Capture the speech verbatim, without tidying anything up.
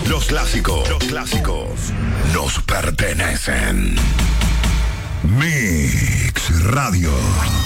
Los clásicos, los clásicos nos pertenecen. Mix Radio.